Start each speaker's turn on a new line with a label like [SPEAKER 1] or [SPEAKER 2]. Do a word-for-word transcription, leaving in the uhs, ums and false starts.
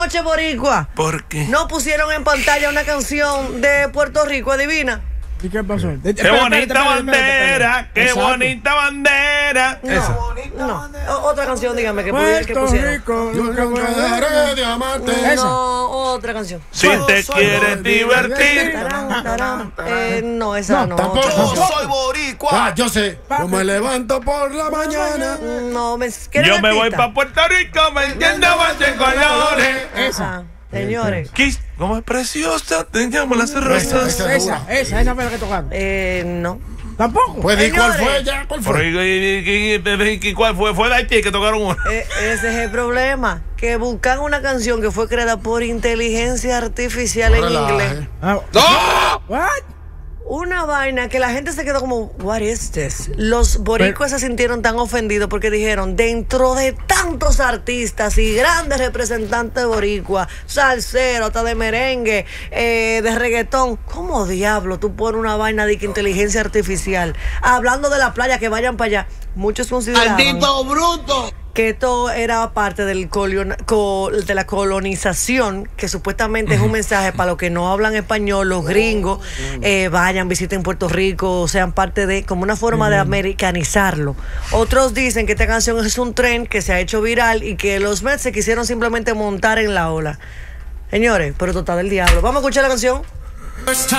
[SPEAKER 1] Noche boricua.
[SPEAKER 2] ¿Por qué?
[SPEAKER 1] No pusieron en pantalla una canción de Puerto Rico, adivina.
[SPEAKER 3] ¿Y qué pasó?
[SPEAKER 2] ¡Qué
[SPEAKER 3] Espera,
[SPEAKER 2] bonita
[SPEAKER 3] espérate, espérate,
[SPEAKER 2] bandera!
[SPEAKER 3] espérate.
[SPEAKER 2] ¡Qué
[SPEAKER 3] Exacto.
[SPEAKER 2] bonita bandera!
[SPEAKER 1] No,
[SPEAKER 2] Esa.
[SPEAKER 1] no. O- otra canción, dígame, que, pudi- que
[SPEAKER 3] Puerto
[SPEAKER 1] pusieron.
[SPEAKER 3] Rico,
[SPEAKER 4] Yo
[SPEAKER 3] nunca voy a
[SPEAKER 4] cantaré
[SPEAKER 3] dejar.
[SPEAKER 4] diamante.
[SPEAKER 3] Esa.
[SPEAKER 1] No, otra canción.
[SPEAKER 2] Si te quieres divertir.
[SPEAKER 1] Tarán, tarán. Eh, no, esa
[SPEAKER 3] No,
[SPEAKER 1] no.
[SPEAKER 3] tampoco.
[SPEAKER 1] otra
[SPEAKER 4] Yo
[SPEAKER 1] canción.
[SPEAKER 4] soy boricua. Ah, yo sé. Yo me levanto por la mañana.
[SPEAKER 1] No, me ¿quieres
[SPEAKER 2] Yo me voy
[SPEAKER 1] artista?
[SPEAKER 2] para Puerto Rico, me entiendo más de colores.
[SPEAKER 1] Esa, señores.
[SPEAKER 2] Kiss, como es preciosa, te llamo las rosas.
[SPEAKER 4] Esa.
[SPEAKER 3] Esa, esa, esa fue la que tocaron.
[SPEAKER 1] Eh, no.
[SPEAKER 3] Tampoco.
[SPEAKER 4] Pues di cuál
[SPEAKER 1] Señores.
[SPEAKER 4] fue ya, cuál
[SPEAKER 2] Pero,
[SPEAKER 4] fue.
[SPEAKER 2] ¿y- y- y- y- ¿Cuál fue? Fue de Haití que tocaron una.
[SPEAKER 1] Eh, ese es el problema. Que buscan una canción que fue creada por inteligencia artificial en
[SPEAKER 4] Relaje.
[SPEAKER 1] inglés.
[SPEAKER 3] Ah,
[SPEAKER 2] ¡No!
[SPEAKER 3] what?
[SPEAKER 1] Una vaina que la gente se quedó como, what is this? Los boricuas se sintieron tan ofendidos porque dijeron, dentro de tantos artistas y grandes representantes boricua, salsero, hasta de merengue, eh, de reggaetón, ¿cómo diablo tú pones una vaina de que inteligencia artificial? Hablando de la playa, que vayan para allá. Muchos consideraban
[SPEAKER 4] bruto!
[SPEAKER 1] que esto era parte del colion- co- de la colonización, que supuestamente es un mensaje para los que no hablan español, los gringos, eh, vayan, visiten Puerto Rico, sean parte de, como una forma de americanizarlo. Otros dicen que esta canción es un tren que se ha hecho viral y que los Mets se quisieron simplemente montar en la ola. Señores, pero esto está del diablo. Vamos a escuchar la canción.